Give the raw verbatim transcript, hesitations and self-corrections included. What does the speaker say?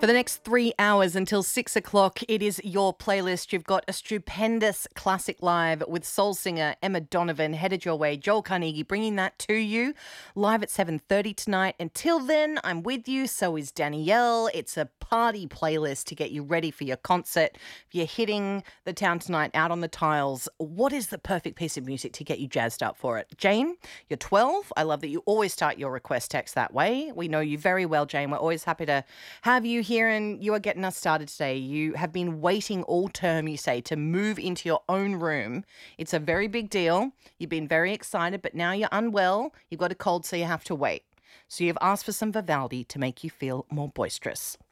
For the next three hours until six o'clock, it is your playlist. You've got a stupendous classic live with soul singer Emma Donovan headed your way. Joel Carnegie bringing that to you live at seven thirty tonight. Until then, I'm with you. So is Danielle. It's a party playlist to get you ready for your concert. If you're hitting the town tonight out on the tiles, what is the perfect piece of music to get you jazzed up for it? Jane, you're twelve. I love that you always start your request text that way. We know you very well, Jane. We're always happy to have you here, and you are getting us started today. You have been waiting all term, you say, to move into your own room. It's a very big deal. You've been very excited, but now you're unwell. You've got a cold, so you have to wait. So you've asked for some Vivaldi to make you feel more boisterous.